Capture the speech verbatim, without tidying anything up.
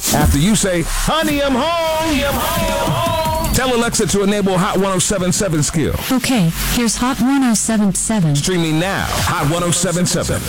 After you say, honey, I'm home. I'm home. Tell Alexa to enable Hot ten seventy-seven skill. Okay, here's Hot ten seventy-seven. Streaming now, Hot ten seventy-seven.